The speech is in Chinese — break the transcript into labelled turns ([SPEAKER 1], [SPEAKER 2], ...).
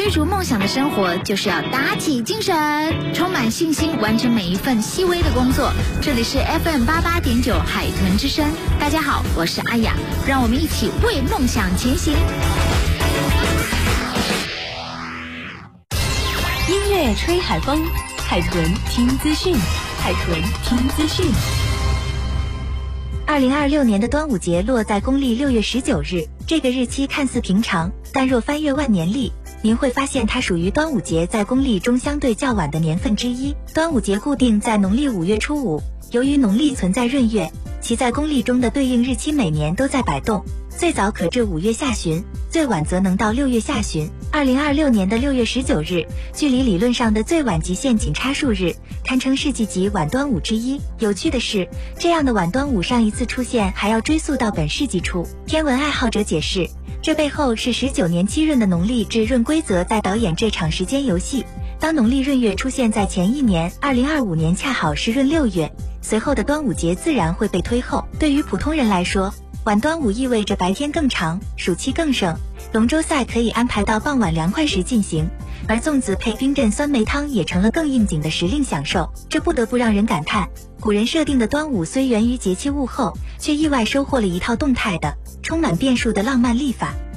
[SPEAKER 1] 追逐梦想的生活就是要打起精神，充满信心，完成每一份细微的工作。这里是 FM88.9 海豚之声，大家好，我是阿雅，让我们一起为梦想前行。
[SPEAKER 2] 音乐吹海风，海豚听资讯，海豚听资讯。
[SPEAKER 3] 2026年的端午节落在公历6月19日，这个日期看似平常，但若翻阅万年历，您会发现它属于端午节在公历中相对较晚的年份之一。端午节固定在农历5月初5，由于农历存在闰月，其在公历中的对应日期每年都在摆动，最早可至5月下旬，最晚则能到6月下旬。2026年的6月19日，距离理论上的最晚极限仅差数日，堪称世纪级晚端午之一。有趣的是，这样的晚端午上一次出现还要追溯到本世纪初。天文爱好者解释，这背后是19年7闰的农历至闰规则在导演这场时间游戏。当农历闰月出现在前一年2025年恰好是闰6月，随后的端午节自然会被推后。对于普通人来说，晚端午意味着白天更长，暑气更盛，龙舟赛可以安排到傍晚凉快时进行，而粽子配冰镇酸梅汤也成了更应景的时令享受。这不得不让人感叹，古人设定的端午虽源于节气物候，却意外收获了一套动态的、充满变数的浪漫历法。